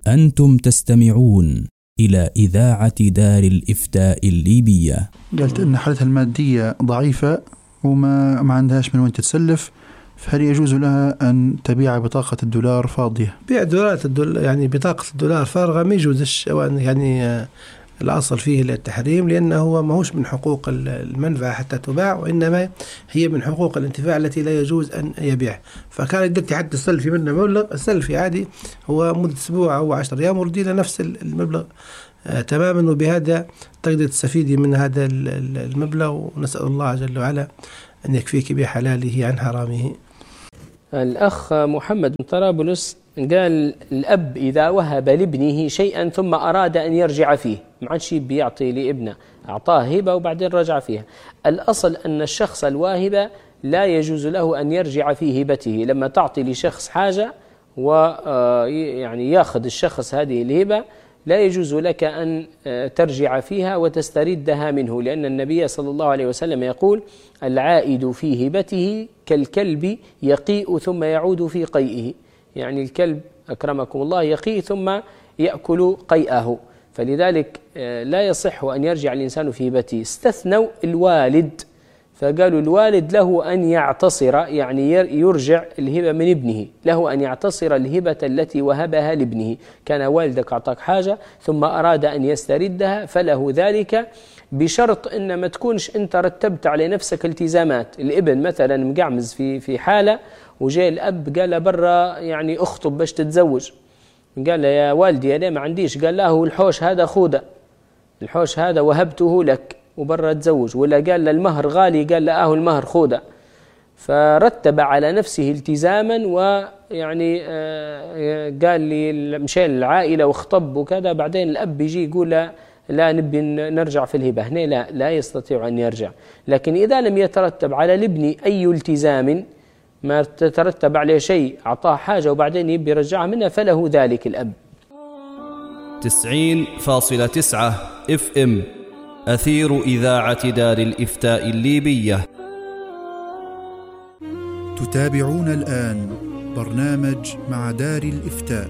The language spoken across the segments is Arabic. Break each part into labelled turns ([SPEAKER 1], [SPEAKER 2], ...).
[SPEAKER 1] أنتم تستمعون إلى إذاعة دار الإفتاء الليبية.
[SPEAKER 2] قالت أن حالتها المادية ضعيفة وما عندهاش من وين تتسلف، فهل يجوز لها أن تبيع بطاقة الدولار فاضية؟
[SPEAKER 3] بيع يعني بطاقة الدولار فارغة ما يجوزش، يعني الأصل فيه التحريم، لأنه هو ماهوش من حقوق المنفعة حتى تباع، وإنما هي من حقوق الانتفاع التي لا يجوز أن يبيع. فكان يدك حتى تسلفي منه مبلغ، السلفي عادي هو مدة أسبوع أو 10 أيام وردينا نفس المبلغ تماما، وبهذا تقدر تستفيدي من هذا المبلغ، ونسأل الله جل وعلا أن يكفيك بحلاله عن حرامه.
[SPEAKER 4] الأخ محمد من طرابلس قال الأب إذا وهب لابنه شيئا ثم أراد أن يرجع فيه، ما عادش بيعطي لابنه، أعطاه هبة وبعدين رجع فيها. الأصل أن الشخص الواهب لا يجوز له أن يرجع في هبته. لما تعطي لشخص حاجة ويعني ياخذ الشخص هذه الهبة، لا يجوز لك أن ترجع فيها وتستردها منه، لأن النبي صلى الله عليه وسلم يقول: العائد في هبته كالكلب يقيء ثم يعود في قيئه. يعني الكلب أكرمكم الله يقيء ثم يأكل قيئه، فلذلك لا يصح أن يرجع الإنسان في هبته. استثنوا الوالد، فقالوا الوالد له أن يعتصر، يعني يرجع الهبة من ابنه، له أن يعتصر الهبة التي وهبها لابنه. كان والدك أعطاك حاجة ثم أراد أن يستردها فله ذلك، بشرط إن ما تكونش أنت رتبت على نفسك التزامات. الابن مثلا مقعمز في حالة، وجاء الأب قال له برا يعني أخطب باش تتزوج، قال له يا والدي أنا ما عنديش، قال له الحوش هذا خوذة، الحوش هذا وهبته لك وبرا تزوج، ولا قال له المهر غالي، قال له المهر خوذة، فرتب على نفسه التزاما، ويعني قال لي مشى للعائلة واخطب وكذا، بعدين الأب يجي يقول لا نبي نرجع في الهبة، هنا لا يستطيع أن يرجع. لكن إذا لم يترتب على الابن أي التزام، ما تترتب عليه شيء، أعطاه حاجة وبعدين يبي يرجعها منها، فله ذلك الأب.
[SPEAKER 1] 90.9 FM أثير إذاعة دار الإفتاء الليبية.
[SPEAKER 2] تتابعون الآن برنامج مع دار الإفتاء.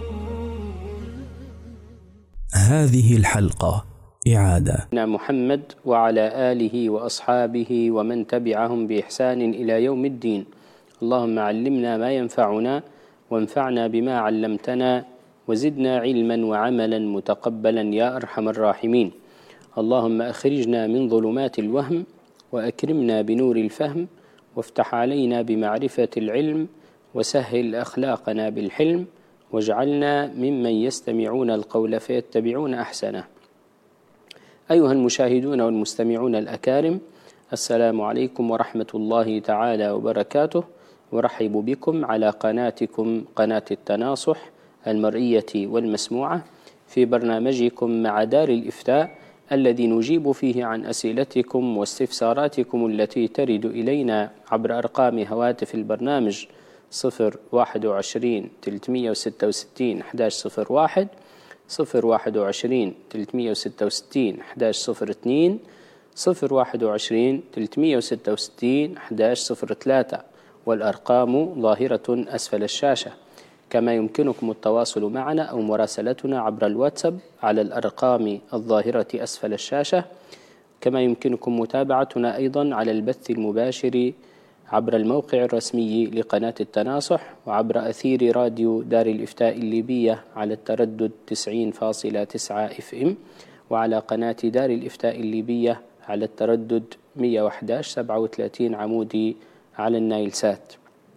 [SPEAKER 1] هذه الحلقة إعادة.
[SPEAKER 4] محمد وعلى آله وأصحابه ومن تبعهم بإحسان إلى يوم الدين. اللهم علمنا ما ينفعنا، وانفعنا بما علمتنا، وزدنا علما وعملا متقبلا يا أرحم الراحمين. اللهم أخرجنا من ظلمات الوهم، وأكرمنا بنور الفهم، وافتح علينا بمعرفة العلم، وسهل أخلاقنا بالحلم، واجعلنا ممن يستمعون القول فيتبعون أحسنه. أيها المشاهدون والمستمعون الأكارم، السلام عليكم ورحمة الله تعالى وبركاته، ورحب بكم على قناتكم قناة التناصح المرئية والمسموعة، في برنامجكم مع دار الإفتاء، الذي نجيب فيه عن أسئلتكم واستفساراتكم التي ترد إلينا عبر أرقام هواتف البرنامج 021 366 1101، 021 366 1102، 021 366 1103، والأرقام ظاهرة أسفل الشاشة. كما يمكنكم التواصل معنا أو مراسلتنا عبر الواتساب على الأرقام الظاهرة أسفل الشاشة. كما يمكنكم متابعتنا أيضا على البث المباشر عبر الموقع الرسمي لقناة التناصح، وعبر أثير راديو دار الإفتاء الليبية على التردد 90.9 FM، وعلى قناة دار الإفتاء الليبية على التردد 111.37 عمودي على النايل سات.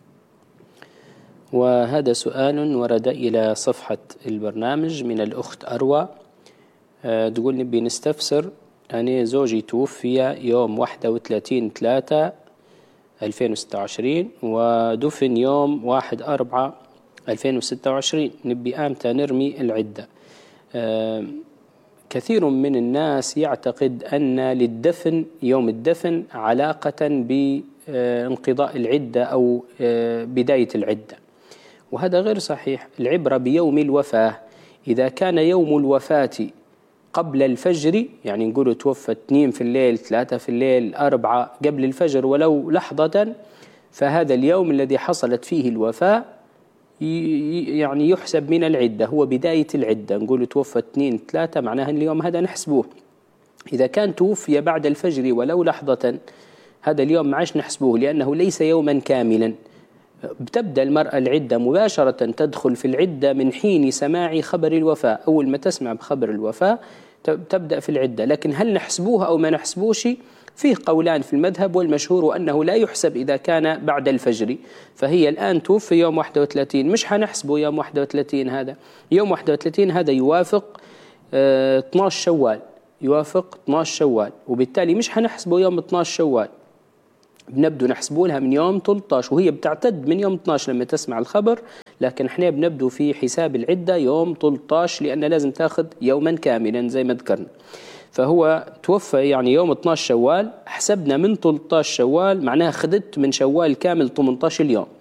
[SPEAKER 4] وهذا سؤال ورد إلى صفحة البرنامج من الأخت أروى، تقول نبي نستفسر، أنا زوجي توفي يوم 31/3/2026 ودفن يوم 1/4/2026، نبي آمتى نرمي العدة. كثير من الناس يعتقد أن للدفن يوم الدفن علاقة بانقضاء العدة أو بداية العدة، وهذا غير صحيح. العبرة بيوم الوفاة. إذا كان يوم الوفاة قبل الفجر، يعني نقول توفى 2 في الليل، 3 في الليل، 4 قبل الفجر ولو لحظة، فهذا اليوم الذي حصلت فيه الوفاة يعني يحسب من العدة، هو بداية العدة. نقول توفى 2-3 معناها اليوم هذا نحسبوه. إذا كان توفي بعد الفجر ولو لحظة هذا اليوم ما عادش نحسبوه، لأنه ليس يوما كاملا. بتبدأ المرأة العدة مباشرة، تدخل في العدة من حين سماع خبر الوفاة. أول ما تسمع بخبر الوفاة تبدأ في العدة. لكن هل نحسبوها أو ما نحسبوش؟ فيه قولان في المذهب، والمشهور أنه لا يحسب إذا كان بعد الفجر. فهي الآن توفي يوم 31، مش حنحسبه يوم 31. هذا يوم 31 هذا يوافق 12 شوال، يوافق 12 شوال، وبالتالي مش حنحسبه يوم 12 شوال، بنبدو نحسبوا لها من يوم 13، وهي بتعتد من يوم 12 لما تسمع الخبر. لكن احنا بنبدو في حساب العدة يوم 13، لأن لازم تاخذ يوما كاملا زي ما ذكرنا. فهو توفى يعني يوم 12 شوال، حسبنا من 13 شوال، معناها خدت من شوال كامل 18 اليوم.